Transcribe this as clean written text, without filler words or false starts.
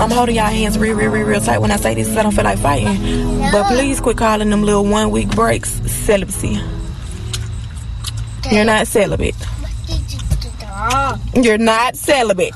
I'm holding y'all hands real tight when I say this, because I don't feel like fighting. But please quit calling them little 1 week breaks celibacy. You're not celibate. You're not celibate.